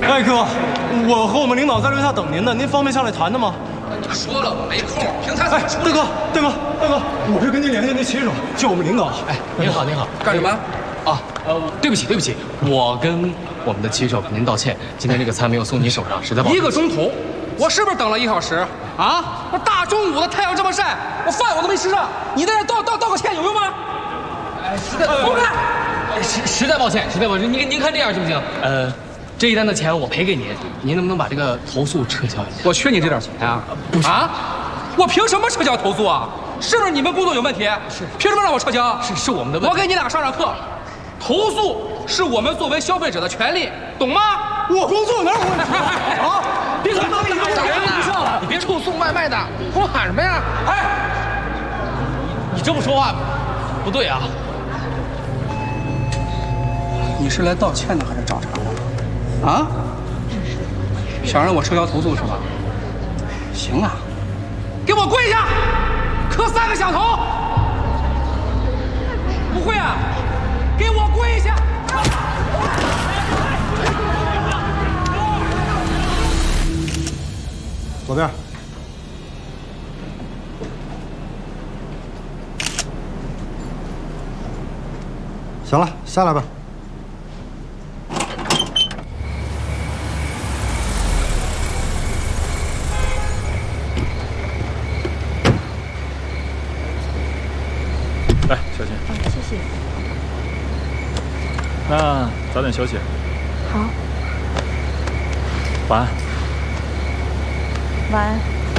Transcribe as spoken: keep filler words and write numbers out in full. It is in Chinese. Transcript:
哎哥，我和我们领导在楼下等您呢，您方便下来谈谈吗？ 说了我没空，凭他怎哎， 么大哥，大哥，大哥，我是跟您联系那骑手，就我们领导。 哎，您好，您好， 干什么？ 啊，呃，对不起，对不起，我跟我们的骑手跟您道歉，今天这个餐没有送您手上，实在不好意思。 一个钟头，我是不是等了一小时啊？我大中午的太阳这么晒，我饭我都没吃上，你在这道道道个歉有用吗？ 哎，实在走开！ 实实在抱歉，实在抱歉，您您看这样行不行？呃，这一单的钱我赔给您，您能不能把这个投诉撤销一下？ 我缺你这点钱啊？不是啊，我凭什么撤销投诉啊？是不是你们工作有问题？ 是， 凭什么让我撤销？ 是是我们的问题。 我给你俩上上课，投诉是我们作为消费者的权利，懂吗？ 我工作哪有问题啊？ 别喊你打人了！你别臭送外卖的，给我喊什么呀？哎， 你这么说话不对啊！ 你是来道歉的还是找茬的？啊？想让我撤销投诉是吧？行啊，给我跪下，磕三个响头。不会啊？给我跪下！ 左边。行了，下来吧。 来，小心。 啊，谢谢。 那早点休息。 好。 晚安。 晚安。